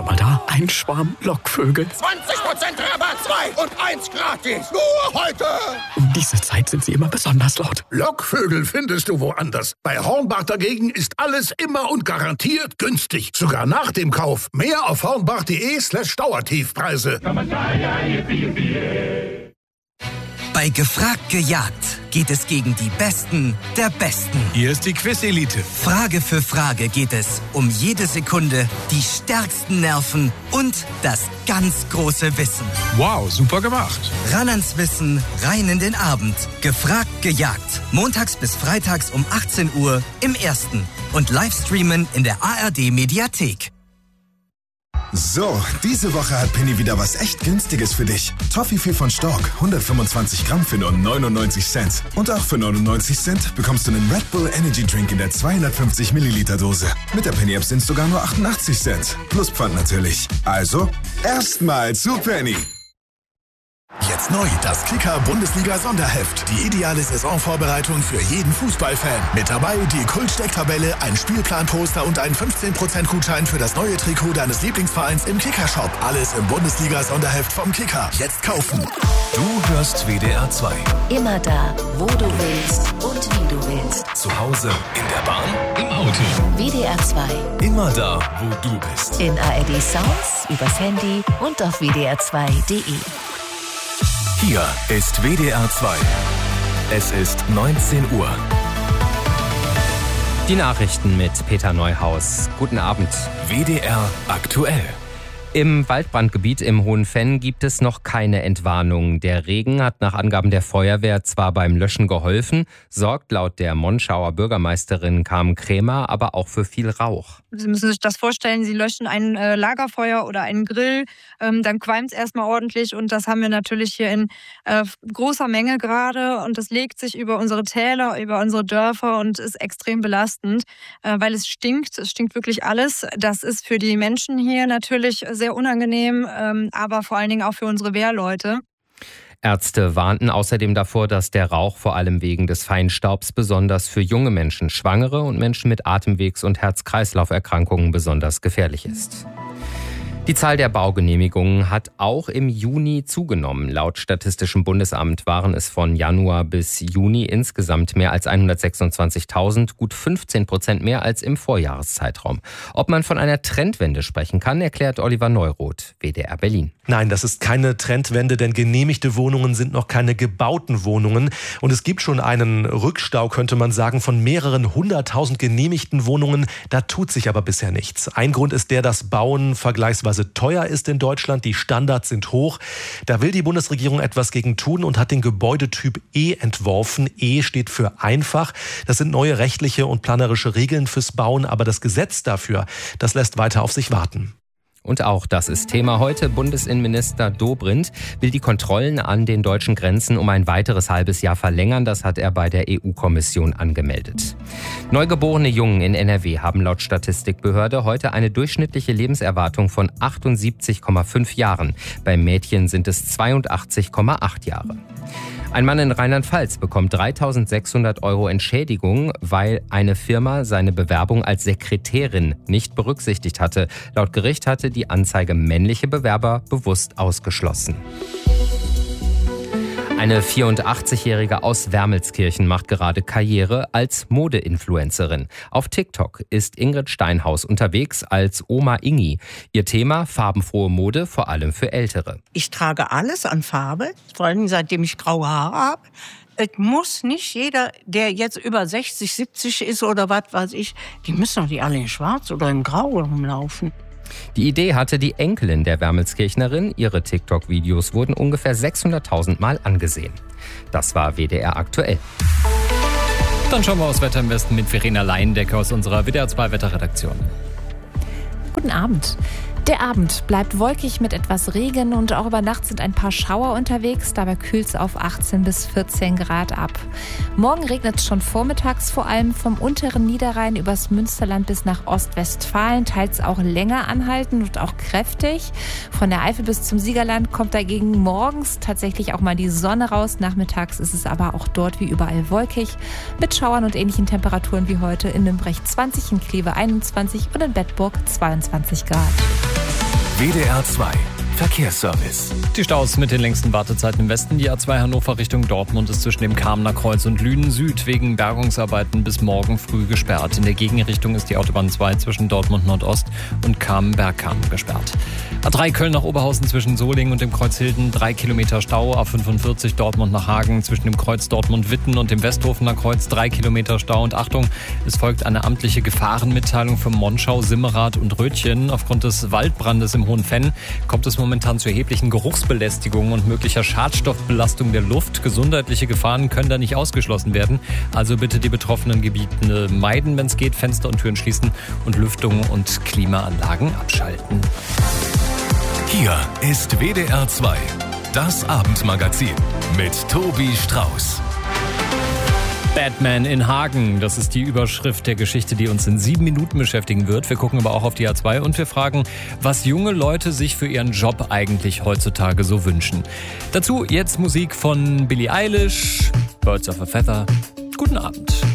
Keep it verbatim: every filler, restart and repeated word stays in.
schon mal da? Ein Schwarm Lockvögel. zwanzig Prozent Rabatt, zwei und eins gratis. Nur heute. Um diese Zeit sind sie immer besonders laut. Lockvögel findest du woanders. Bei Hornbach dagegen ist alles immer und garantiert günstig. Sogar nach dem Kauf. Mehr auf hornbach.de slash Dauertiefpreise. Bei Gefragt gejagt geht es gegen die Besten der Besten. Hier ist die Quiz-Elite. Frage für Frage geht es um jede Sekunde, die stärksten Nerven und das ganz große Wissen. Wow, super gemacht. Ran ans Wissen, rein in den Abend. Gefragt gejagt. Montags bis freitags um achtzehn Uhr im Ersten. Und Livestreamen in der A R D-Mediathek. So, diese Woche hat Penny wieder was echt Günstiges für dich. Toffifee von Stork, hundertfünfundzwanzig Gramm für nur neunundneunzig Cent. Und auch für neunundneunzig Cent bekommst du einen Red Bull Energy Drink in der zweihundertfünfzig Milliliter Dose. Mit der Penny App sind es sogar nur achtundachtzig Cent. Plus Pfand natürlich. Also, erstmal zu Penny. Jetzt neu das Kicker-Bundesliga-Sonderheft. Die ideale Saisonvorbereitung für jeden Fußballfan. Mit dabei die Kult-Stecktabelle, ein Spielplan-Poster und ein fünfzehn Prozent Gutschein für das neue Trikot deines Lieblingsvereins im Kicker-Shop. Alles im Bundesliga-Sonderheft vom Kicker. Jetzt kaufen. Du hörst W D R zwei. Immer da, wo du willst und wie du willst. Zu Hause, in der Bahn, im Auto. W D R zwei. Immer da, wo du bist. In A R D Sounds, übers Handy und auf W D R zwei Punkt de. Hier ist W D R zwei. Es ist neunzehn Uhr. Die Nachrichten mit Peter Neuhaus. Guten Abend. W D R aktuell. Im Waldbrandgebiet im Hohenfenn gibt es noch keine Entwarnung. Der Regen hat nach Angaben der Feuerwehr zwar beim Löschen geholfen, sorgt laut der Monschauer Bürgermeisterin Carmen Krämer aber auch für viel Rauch. Sie müssen sich das vorstellen, Sie löschen ein äh, Lagerfeuer oder einen Grill, ähm, dann qualmt es erstmal ordentlich und das haben wir natürlich hier in äh, großer Menge gerade und das legt sich über unsere Täler, über unsere Dörfer und ist extrem belastend, äh, weil es stinkt, es stinkt wirklich alles. Das ist für die Menschen hier natürlich sehr unangenehm, ähm, aber vor allen Dingen auch für unsere Wehrleute. Ärzte warnten außerdem davor, dass der Rauch vor allem wegen des Feinstaubs besonders für junge Menschen, Schwangere und Menschen mit Atemwegs- und Herz-Kreislauf-Erkrankungen besonders gefährlich ist. Die Zahl der Baugenehmigungen hat auch im Juni zugenommen. Laut Statistischem Bundesamt waren es von Januar bis Juni insgesamt mehr als hundertsechsundzwanzigtausend, gut fünfzehn Prozent mehr als im Vorjahreszeitraum. Ob man von einer Trendwende sprechen kann, erklärt Oliver Neuroth, W D R Berlin. Nein, das ist keine Trendwende, denn genehmigte Wohnungen sind noch keine gebauten Wohnungen. Und es gibt schon einen Rückstau, könnte man sagen, von mehreren hunderttausend genehmigten Wohnungen. Da tut sich aber bisher nichts. Ein Grund ist der, dass Bauen vergleichsweise teuer ist in Deutschland. Die Standards sind hoch. Da will die Bundesregierung etwas gegen tun und hat den Gebäudetyp E entworfen. E steht für einfach. Das sind neue rechtliche und planerische Regeln fürs Bauen. Aber das Gesetz dafür, das lässt weiter auf sich warten. Und auch das ist Thema heute. Bundesinnenminister Dobrindt will die Kontrollen an den deutschen Grenzen um ein weiteres halbes Jahr verlängern. Das hat er bei der E U-Kommission angemeldet. Neugeborene Jungen in N R W haben laut Statistikbehörde heute eine durchschnittliche Lebenserwartung von achtundsiebzig Komma fünf Jahren. Beim Mädchen sind es zweiundachtzig Komma acht Jahre. Ein Mann in Rheinland-Pfalz bekommt dreitausendsechshundert Euro Entschädigung, weil eine Firma seine Bewerbung als Sekretärin nicht berücksichtigt hatte. Laut Gericht hatte die Anzeige männliche Bewerber bewusst ausgeschlossen. Eine vierundachtzigjährige aus Wermelskirchen macht gerade Karriere als Modeinfluencerin. Auf TikTok ist Ingrid Steinhaus unterwegs als Oma Ingi. Ihr Thema farbenfrohe Mode, vor allem für Ältere. Ich trage alles an Farbe, vor allem seitdem ich graue Haare habe. Es muss nicht jeder, der jetzt über sechzig, siebzig ist oder was weiß ich, die müssen doch nicht alle in Schwarz oder in Grau rumlaufen. Die Idee hatte die Enkelin der Wermelskirchnerin. Ihre TikTok-Videos wurden ungefähr sechshunderttausend Mal angesehen. Das war W D R aktuell. Dann schauen wir aufs Wetter am besten mit Verena Leindecker aus unserer W D R zwei Wetterredaktion. Guten Abend. Der Abend bleibt wolkig mit etwas Regen und auch über Nacht sind ein paar Schauer unterwegs. Dabei kühlt es auf achtzehn bis vierzehn Grad ab. Morgen regnet es schon vormittags, vor allem vom unteren Niederrhein übers Münsterland bis nach Ostwestfalen, teils auch länger anhalten und auch kräftig. Von der Eifel bis zum Siegerland kommt dagegen morgens tatsächlich auch mal die Sonne raus. Nachmittags ist es aber auch dort wie überall wolkig mit Schauern und ähnlichen Temperaturen wie heute in Nürnberg zwanzig, in Kleve einundzwanzig und in Bedburg zweiundzwanzig Grad. W D R zwei Verkehrsservice. Die Staus mit den längsten Wartezeiten im Westen. Die A zwei Hannover Richtung Dortmund ist zwischen dem Kamener Kreuz und Lünen Süd wegen Bergungsarbeiten bis morgen früh gesperrt. In der Gegenrichtung ist die Autobahn zwei zwischen Dortmund Nordost und Kamen-Bergkamen gesperrt. A drei Köln nach Oberhausen zwischen Solingen und dem Kreuz Hilden, drei Kilometer Stau. A fünfundvierzig Dortmund nach Hagen zwischen dem Kreuz Dortmund-Witten und dem Westhofener Kreuz, drei Kilometer Stau. Und Achtung, es folgt eine amtliche Gefahrenmitteilung für Monschau, Simmerath und Rötchen. Aufgrund des Waldbrandes im Hohenfenn kommt es momentan zu erheblichen Geruchsbelästigungen und möglicher Schadstoffbelastung der Luft. Gesundheitliche Gefahren können da nicht ausgeschlossen werden. Also bitte die betroffenen Gebiete meiden, wenn es geht, Fenster und Türen schließen und Lüftung und Klimaanlagen abschalten. Hier ist W D R zwei, das Abendmagazin mit Tobi Strauß. Batman in Hagen, das ist die Überschrift der Geschichte, die uns in sieben Minuten beschäftigen wird. Wir gucken aber auch auf die A zwei und wir fragen, was junge Leute sich für ihren Job eigentlich heutzutage so wünschen. Dazu jetzt Musik von Billie Eilish, Birds of a Feather. Guten Abend.